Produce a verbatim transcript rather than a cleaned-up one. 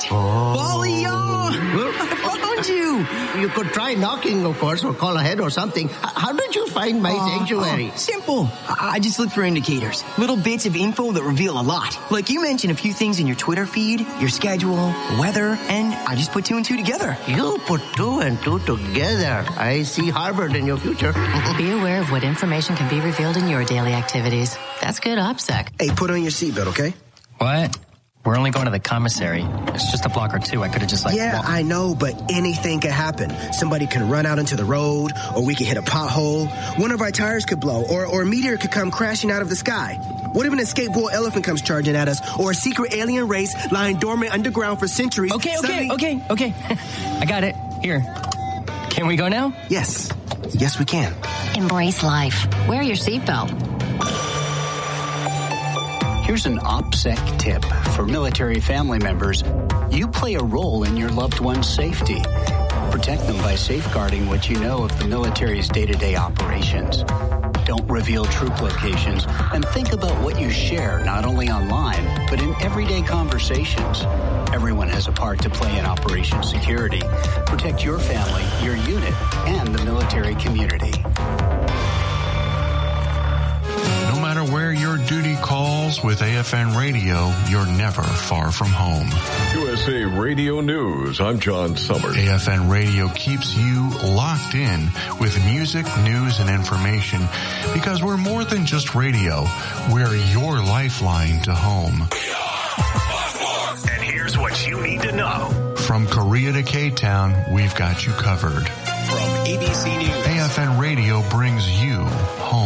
Oh. Polly-o! I found you! You could try knocking, of course, or call ahead or something. H- how did you find my uh, sanctuary? Uh, simple. I-, I just look for indicators. Little bits of info that reveal a lot. Like you mentioned a few things in your Twitter feed, your schedule, weather, and I just put two and two together. You put two and two together. I see Harvard in your future. Be aware of what information can be revealed in your daily activities. That's good OPSEC. Hey, put on your seatbelt, okay? What? We're only going to the commissary. It's just a block or two. I could have just like... Yeah, walked. I know, but anything can happen. Somebody can run out into the road, or we could hit a pothole. One of our tires could blow, or, or a meteor could come crashing out of the sky. What if an escape bull elephant comes charging at us, or a secret alien race lying dormant underground for centuries? Okay, okay, Suddenly... okay, okay. I got it. Here. Can we go now? Yes. Yes, we can. Embrace life. Wear your seatbelt. Here's an OPSEC tip for military family members. You play a role in your loved one's safety. Protect them by safeguarding what you know of the military's day-to-day operations. Don't reveal troop locations, and think about what you share not only online, but in everyday conversations. Everyone has a part to play in Operation Security. Protect your family, your unit, and the military community. No matter where your duty calls with A F N Radio, you're never far from home. U S A Radio News, I'm John Summers. A F N Radio keeps you locked in with music, news, and information because we're more than just radio. We're your lifeline to home. And here's what you need to know. From Korea to K-Town, we've got you covered. From A B C News, A F N Radio brings you home.